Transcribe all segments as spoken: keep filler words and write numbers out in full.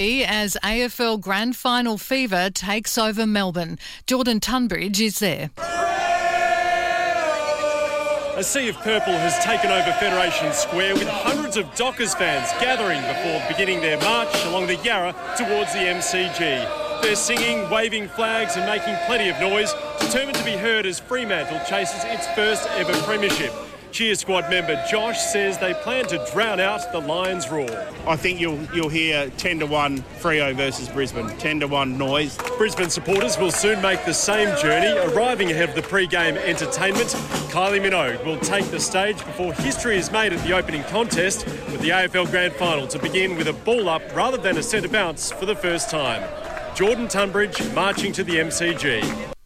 As A F L Grand Final fever takes over Melbourne. Jordan Tunbridge is there. A sea of purple has taken over Federation Square with hundreds of Dockers fans gathering before beginning their march along the Yarra towards the M C G. They're singing, waving flags and making plenty of noise, determined to be heard as Fremantle chases its first ever premiership. Cheer squad member Josh says they plan to drown out the Lions' roar. I think you'll you'll hear ten to one Freo versus Brisbane, ten to one noise. Brisbane supporters will soon make the same journey, arriving ahead of the pre-game entertainment. Kylie Minogue will take the stage before history is made at the opening contest, with the A F L Grand Final to begin with a ball up rather than a centre bounce for the first time. Jordan Tunbridge marching to the M C G.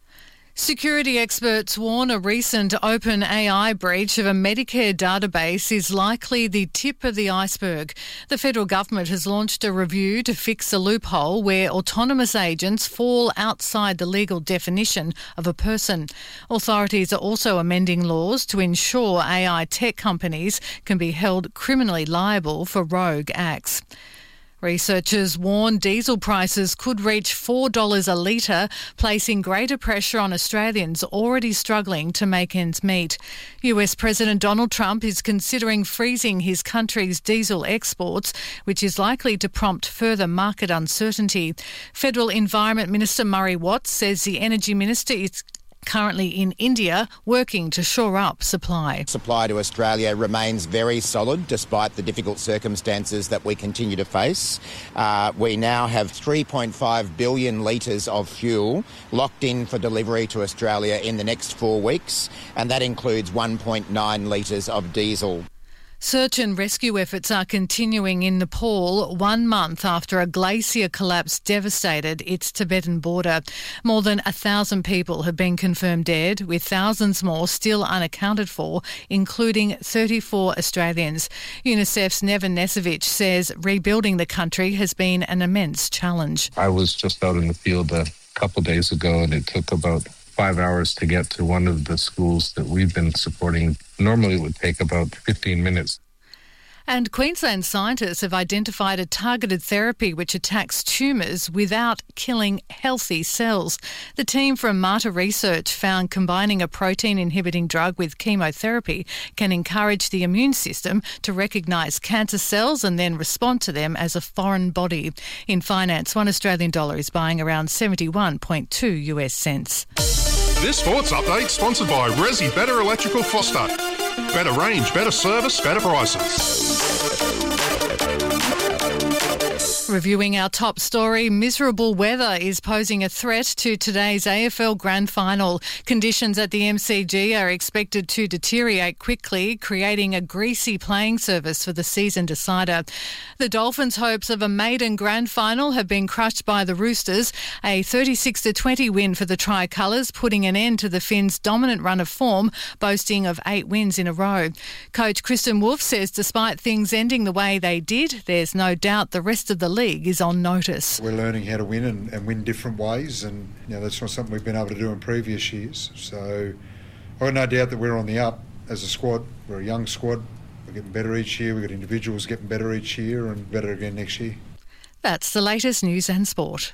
Security experts warn a recent OpenAI breach of a Medicare database is likely the tip of the iceberg. The federal government has launched a review to fix a loophole where autonomous agents fall outside the legal definition of a person. Authorities are also amending laws to ensure A I tech companies can be held criminally liable for rogue acts. Researchers warn diesel prices could reach four dollars a litre, placing greater pressure on Australians already struggling to make ends meet. U S President Donald Trump is considering freezing his country's diesel exports, which is likely to prompt further market uncertainty. Federal Environment Minister Murray Watts says the Energy Minister is currently in India working to shore up supply. Supply to Australia remains very solid despite the difficult circumstances that we continue to face. Uh, we now have three point five billion litres of fuel locked in for delivery to Australia in the next four weeks, and that includes one point nine litres of diesel. Search and rescue efforts are continuing in Nepal one month after a glacier collapse devastated its Tibetan border. More than a thousand people have been confirmed dead, with thousands more still unaccounted for, including thirty-four Australians. UNICEF's Neven Nesevic says rebuilding the country has been an immense challenge. I was just out in the field a couple of days ago, and it took about five hours to get to one of the schools that we've been supporting. Normally it would take about fifteen minutes. And Queensland scientists have identified a targeted therapy which attacks tumours without killing healthy cells. The team from Marta Research found combining a protein-inhibiting drug with chemotherapy can encourage the immune system to recognise cancer cells and then respond to them as a foreign body. In finance, one Australian dollar is buying around seventy-one point two US cents. This sports update sponsored by Resi Better Electrical Foster. Better range, better service, better prices. Reviewing our top story, miserable weather is posing a threat to today's A F L Grand Final. Conditions at the M C G are expected to deteriorate quickly, creating a greasy playing surface for the season decider. The Dolphins' hopes of a maiden Grand Final have been crushed by the Roosters. A thirty-six to twenty win for the Tricolours, putting an end to the Finns' dominant run of form, boasting of eight wins in a row. Coach Kristen Wolfe says despite things ending the way they did, there's no doubt the rest of the league is on notice. We're learning how to win and, and win different ways, and you know that's not something we've been able to do in previous years. So I've got no doubt that we're on the up as a squad. We're a young squad. We're getting better each year. We've got individuals getting better each year and better again next year. That's the latest news and sport.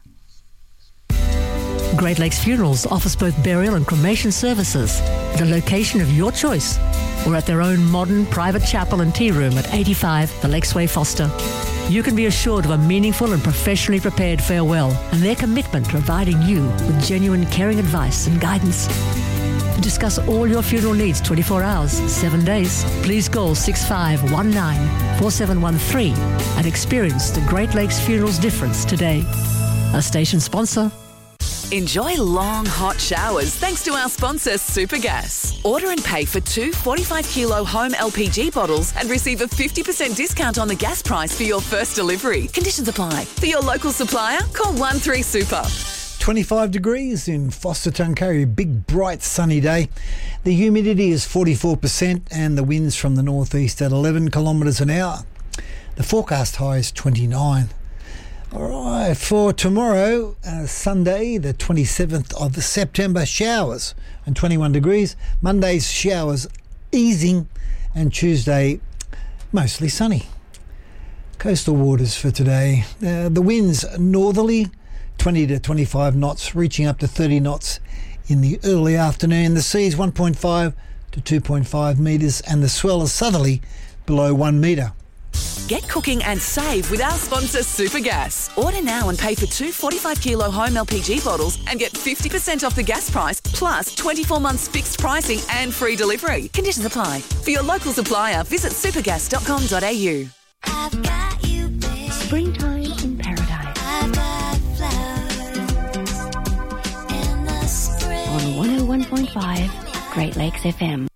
Great Lakes Funerals offers both burial and cremation services at a location of your choice or at their own modern private chapel and tea room at eighty-five The Lakesway, Foster. You can be assured of a meaningful and professionally prepared farewell and their commitment to providing you with genuine caring advice and guidance. To discuss all your funeral needs twenty-four hours, seven days, please call six five one nine, four seven one three and experience the Great Lakes Funerals difference today. A station sponsor. Enjoy long, hot showers thanks to our sponsor, Supergas. Order and pay for two forty-five kilo home L P G bottles and receive a fifty percent discount on the gas price for your first delivery. Conditions apply. For your local supplier, call one three super. twenty-five degrees in Foster Tuncurry, big bright sunny day. The humidity is forty-four percent and the winds from the northeast at eleven kilometres an hour. The forecast high is twenty-nine. All right, for tomorrow, uh, Sunday, the twenty-seventh of September, showers and twenty-one degrees. Monday's showers easing and Tuesday mostly sunny. Coastal waters for today. Uh, the winds northerly, twenty to twenty-five knots, reaching up to thirty knots in the early afternoon. The seas one point five to two point five metres, and the swell is southerly below one metre. Get cooking and save with our sponsor Supergas. Order now and pay for two forty-five kilo home L P G bottles and get fifty percent off the gas price, plus twenty-four months fixed pricing and free delivery. Conditions apply. For your local supplier, visit supergas dot com dot a u. I've got you, babe. Springtime in paradise. I've got flowers in the spring. On one oh one point five Great Lakes F M.